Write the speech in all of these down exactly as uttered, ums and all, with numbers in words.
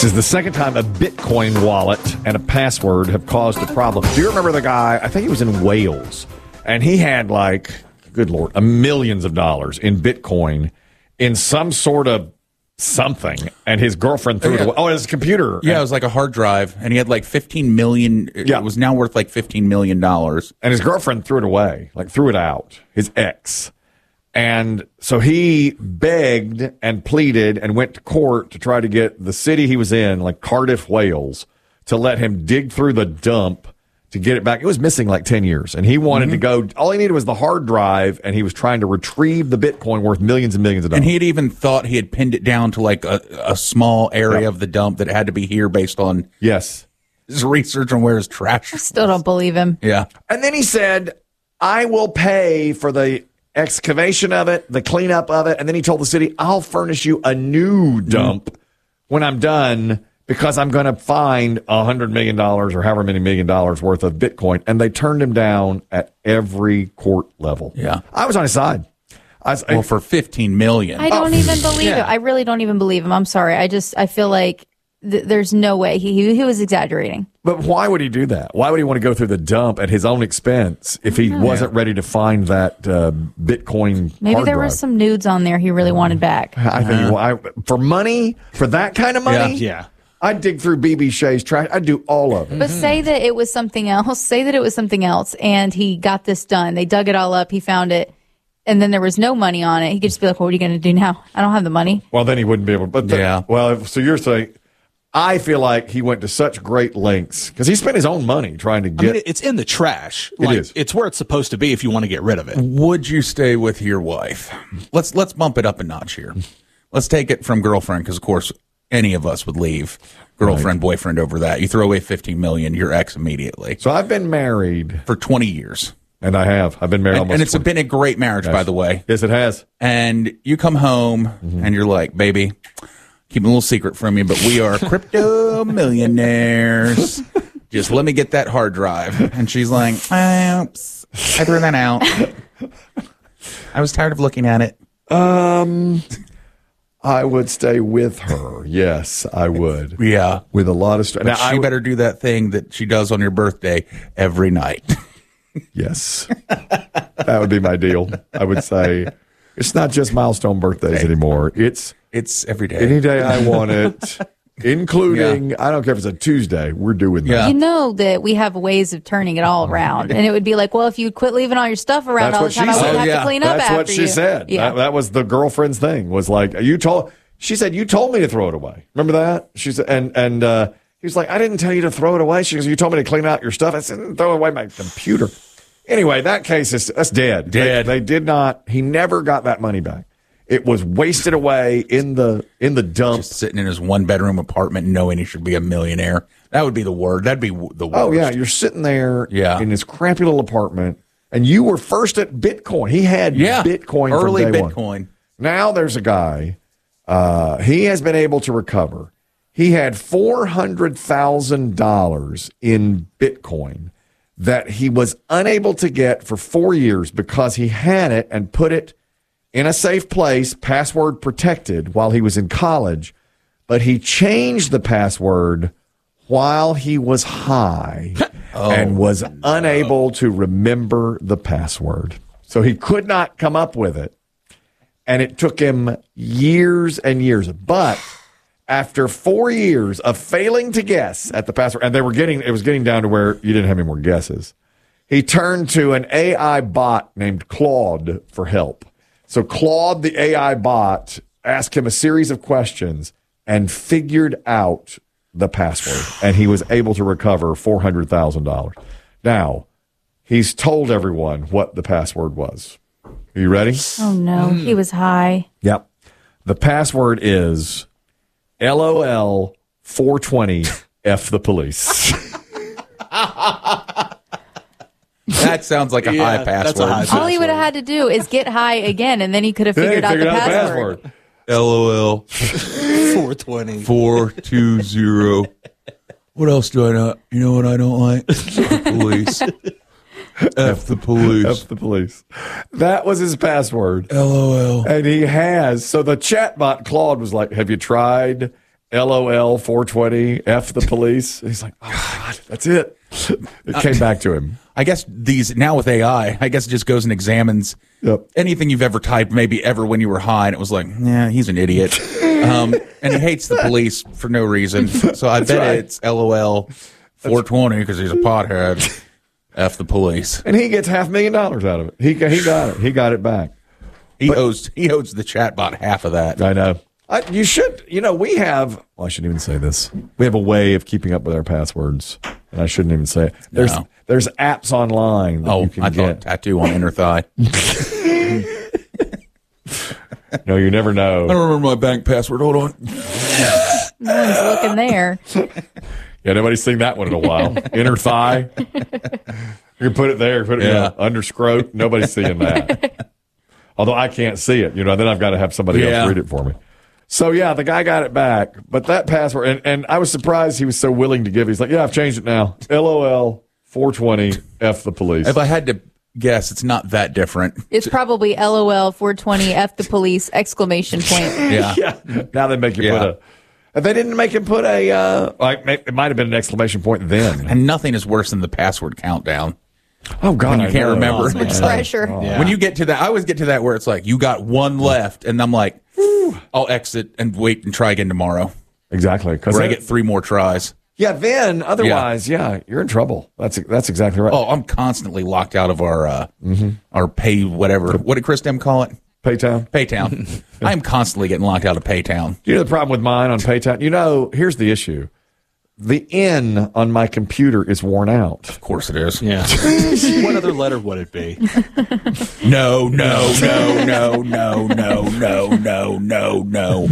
This is the second time a Bitcoin wallet and a password have caused a problem. Do you remember the guy? I think he was in Wales, and he had like, good Lord, a millions of dollars in Bitcoin in some sort of something, and his girlfriend threw yeah. it away. Oh, his computer. Yeah, and, it was like a hard drive, and he had like fifteen million. Yeah. It was now worth like fifteen million dollars. And his girlfriend threw it away, like threw it out, his ex. And so he begged and pleaded and went to court to try to get the city he was in, like Cardiff, Wales, to let him dig through the dump to get it back. It was missing like ten years. And he wanted mm-hmm. to go, all he needed was the hard drive, and he was trying to retrieve the Bitcoin worth millions and millions of dollars. And he had even thought he had pinned it down to like a, a small area yeah. of the dump that had to be here based on yes his research on where his trash I still don't believe him. Yeah. And then he said, I will pay for the excavation of it, the cleanup of it, and then he told the city, I'll furnish you a new dump mm. when I'm done, because I'm going to find a hundred million dollars or however many million dollars worth of Bitcoin. And they turned him down at every court level. Yeah. I was on his side. I was, well, I, for fifteen million. I don't oh, even believe yeah. it. I really don't even believe him. I'm sorry. I just, I feel like th- there's no way he, he, he was exaggerating. But why would he do that? Why would he want to go through the dump at his own expense if he wasn't ready to find that uh, Bitcoin Maybe hard there drive? were some nudes on there he really wanted back. I think uh, I, for money, for that kind of money, yeah. yeah. I'd dig through B B Shea's trash. I'd do all of it. But say that it was something else. Say that it was something else, and he got this done. They dug it all up. He found it, and then there was no money on it. He could just be like, "What are you going to do now? I don't have the money." Well, then he wouldn't be able. But the, yeah. Well, so you're saying. I feel like he went to such great lengths because he spent his own money trying to get. I mean, it's in the trash. It like, is. It's where it's supposed to be if you want to get rid of it. Would you stay with your wife? Let's let's bump it up a notch here. Let's take it from girlfriend, because of course any of us would leave girlfriend, right. boyfriend over that. You throw away fifteen million, your ex immediately. So I've been married for twenty years. And I have. I've been married and, almost And it's twenty been a great marriage, yes. by the way. Yes, it has. And you come home mm-hmm. and you're like, baby, keep a little secret from you, but we are crypto millionaires. Just let me get that hard drive. And she's like, oops, I threw that out. I was tired of looking at it. Um, I would stay with her. Yes, I would. Yeah. With a lot of stress. Now, she I, better do that thing that she does on your birthday every night. Yes. That would be my deal. I would say it's not just milestone birthdays hey. anymore. It's It's every day. Any day I want it, including, yeah. I don't care if it's a Tuesday, we're doing that. Yeah. You know that we have ways of turning it all around. And it would be like, well, if you quit leaving all your stuff around That's all the time, I wouldn't oh, have yeah. to clean That's up after you. That's what she said. Yeah. That, that was the girlfriend's thing, was like, you told, she said, you told me to throw it away. Remember that? She said, and, and, uh, he was like, I didn't tell you to throw it away. She goes, you told me to clean out your stuff. I said, throw away my computer. Anyway, that case is, that's dead. Dead. They, they did not, he never got that money back. It was wasted away in the in the dump. Just sitting in his one bedroom apartment, knowing he should be a millionaire. That would be the word. That'd be the worst. Oh yeah, you're sitting there, yeah. in this crappy little apartment, and you were first at Bitcoin. He had yeah. Bitcoin early from day Bitcoin. One. Now there's a guy. Uh, he has been able to recover. He had four hundred thousand dollars in Bitcoin that he was unable to get for four years because he had it and put it in a safe place, password protected, while he was in college, but he changed the password while he was high oh, and was no. unable to remember the password. So he could not come up with it, and it took him years and years. But after four years of failing to guess at the password, and they were getting, it was getting down to where you didn't have any more guesses, he turned to an A I bot named Claude for help. So Claude, the A I bot, asked him a series of questions and figured out the password, and he was able to recover four hundred thousand dollars. Now, he's told everyone what the password was. Are you ready? Oh, no. Mm. He was high. Yep. The password is L O L four twenty F the police. That sounds like a yeah, high password. A high All password. he would have had to do is get high again, and then he could have figured, out, figured the out the password. password. L O L four twenty four two zero. What else do I know? You know what I don't like? The police. F the police. F the police. That was his password. L O L. And he has. So the chatbot Claude was like, have you tried L O L four twenty, F the police. And he's like, oh, God, that's it. It came back to him. I guess these now with A I, I guess it just goes and examines Yep. anything you've ever typed, maybe ever when you were high, and it was like, yeah, he's an idiot, um, and he hates the police for no reason. So I bet right. it's L O L four twenty because he's a pothead. F the police. And he gets half a million dollars out of it. He he got it. He got it back. He But- owes he owes the chatbot half of that. I know. I, you should, you know, we have, well, I shouldn't even say this. We have a way of keeping up with our passwords, and I shouldn't even say it. There's No. there's apps online that Oh, you can I thought get. tattoo on inner thigh. No, you never know. I don't remember my bank password. Hold on. No one's looking there. Yeah, nobody's seen that one in a while. Inner thigh. You can put it there, put it Yeah. you know, under scrot. Nobody's seeing that. Although I can't see it, you know, then I've got to have somebody Yeah. else read it for me. So yeah, the guy got it back, but that password, and, and I was surprised he was so willing to give. He's like, "Yeah, I've changed it now. L O L four twenty, F the police." If I had to guess, it's not that different. It's probably L O L four twenty F the police exclamation point. Yeah. Yeah. Now they make you Yeah. put a. And they didn't make him put a. Uh, like it might have been an exclamation point then. And nothing is worse than the password countdown. Oh God, When you I can't know. remember. Oh, man. Pressure. Yeah. When you get to that, I always get to that where it's like, you got one left. And I'm like, whew, I'll exit and wait and try again tomorrow. Exactly, because Where I get three more tries. yeah. Then otherwise, yeah. you're in trouble. That's that's exactly right. Oh, I'm constantly locked out of our uh, our pay whatever. What did Chris Dem call it? Paytown. Paytown. I am constantly getting locked out of Paytown. You know the problem with mine on Paytown? You know, here's the issue. The N on my computer is worn out. Of course it is. Yeah. What other letter would it be? No, no, no, no, no, no, no, no, no, no.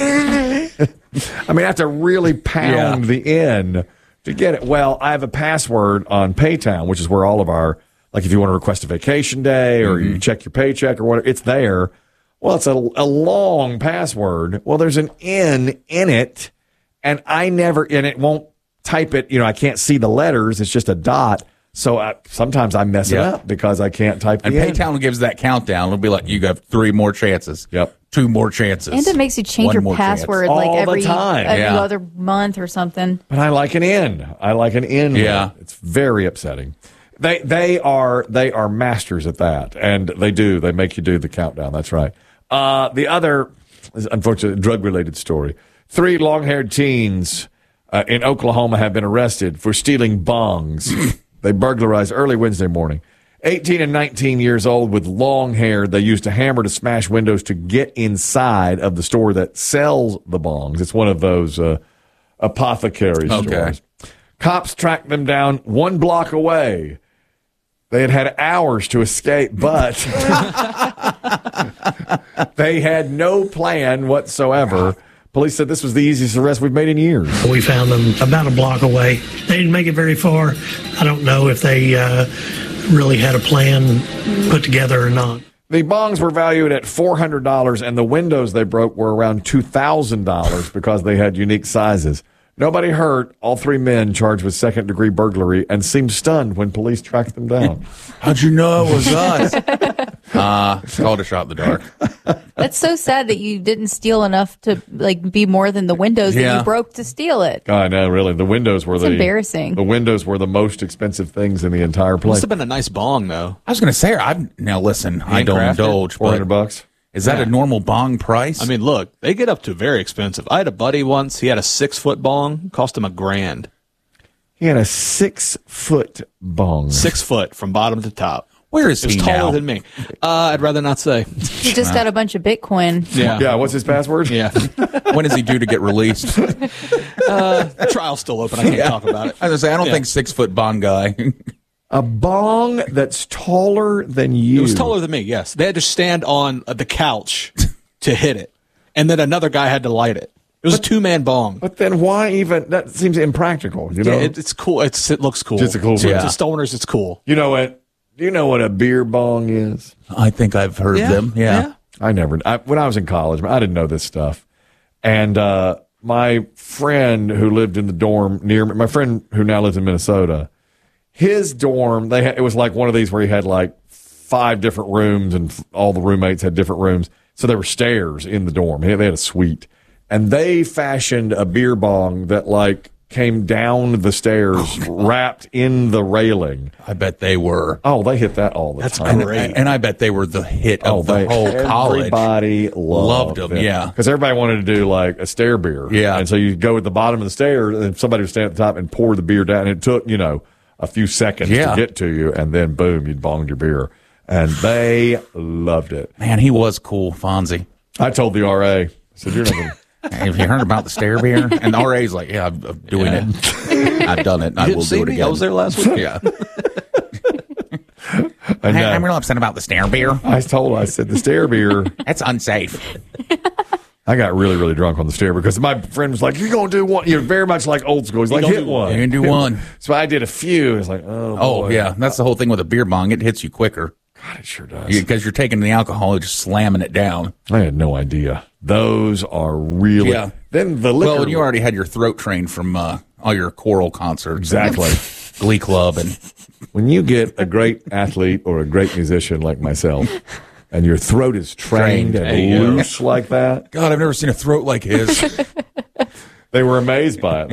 The I mean, I have to really pound Yeah. the N to get it. Well, I have a password on Paytown, which is where all of our, like if you want to request a vacation day or you check your paycheck or whatever, it's there. Well, it's a, a long password. Well, there's an N in it, and I never, and it won't type it. You know, I can't see the letters. It's just a dot. So I, sometimes I mess Yeah. it up because I can't type the And N. Paytown gives that countdown. It'll be like, you got three more chances. Yep. Two more chances. And it makes you change One your more chance. password All like the every, time. every Yeah. other month or something. But I like an N. I like an N. Yeah. It's very upsetting. They they are they are masters at that, and they do. They make you do the countdown. That's right. Uh, the other, is unfortunately, drug related story. Three long haired teens uh, in Oklahoma have been arrested for stealing bongs. They burglarized early Wednesday morning. eighteen and nineteen years old with long hair. They used a hammer to smash windows to get inside of the store that sells the bongs. It's one of those uh, apothecary Okay. stores. Cops tracked them down one block away. They had had hours to escape, but they had no plan whatsoever. Police said this was the easiest arrest we've made in years. We found them about a block away. They didn't make it very far. I don't know if they uh, really had a plan put together or not. The bongs were valued at four hundred dollars, and the windows they broke were around two thousand dollars because they had unique sizes. Nobody hurt. All three men charged with second-degree burglary and seemed stunned when police tracked them down. How'd you know it was us? uh, called a shot in the dark. That's so sad that you didn't steal enough to like be more than the windows that Yeah. you broke to steal it. I know, really. The windows were It's the embarrassing. The windows were the most expensive things in the entire Must place. have been a nice bong, though. I was going to say, I'm now listen, I don't Handcrafted? indulge, Four hundred but bucks. is that a normal bong price? I mean, look, they get up to very expensive. I had a buddy once. He had a six-foot bong. Cost him a grand. He had a six-foot bong. Six foot from bottom to top. where is It was he taller now? than me. Uh, I'd rather not say. He just got a bunch of Bitcoin. Yeah. Yeah, what's his password? Yeah. When is he due to get released? The trial's still open. I can't talk about it. I was going to say, I don't Yeah. think six foot bong guy. A bong that's taller than you. It was taller than me, yes. They had to stand on uh, the couch to hit it. And then another guy had to light it. It was a two-man bong. But then why even? That seems impractical. You know. Yeah, it, it's cool. It's, it looks cool. Just a cool To, thing. to stoners, it's cool. you know what? Do you know what a beer bong is? I think I've heard Yeah, them. Yeah. yeah. I never. I, when I was in college, I didn't know this stuff. And uh, my friend who lived in the dorm near me, my friend who now lives in Minnesota, his dorm, they had, it was like one of these where he had like five different rooms, and f- all the roommates had different rooms. So there were stairs in the dorm. He- They had a suite, and they fashioned a beer bong that like came down the stairs, wrapped in the railing. I bet they were. Oh, they hit that all the That's time. great. And, and I bet they were the hit of Oh, the they, whole college. everybody loved, Loved them, yeah. because everybody wanted to do like a stair beer. Yeah. and so you go at the bottom of the stairs, and somebody would stand at the top and pour the beer down. And it took you know a few seconds Yeah. to get to you, and then boom, you'd bonged your beer, and they loved it. Man, he was cool, Fonzie. I told the R A, I said, "You're not gonna." Have you heard about the stair beer? And the R A's like, yeah, I'm, I'm doing it. I've done it. And I You didn't will see do it me? again. I was there last week. Yeah. I, I, know. I'm real upset about the stair beer. I told her, I said, the stair beer. That's unsafe. I got really, really drunk on the stair because my friend was like, "You're going to do one." You're very much like old school. He's like, gonna "Hit do one." You can do Hit one. So I did a few. It's like, oh, Oh, boy. yeah. That's the whole thing with a beer bong. It hits you quicker God, it sure does. because you're taking the alcohol and just slamming it down. I had no idea. Those are really. Yeah. Then the liquor. Well, and you already had your throat trained from uh, all your choral concerts. Exactly. Glee Club. And When you get a great athlete or a great musician like myself, and your throat is trained, Trained. and There you go. loose like that, God, I've never seen a throat like his. they were amazed by it.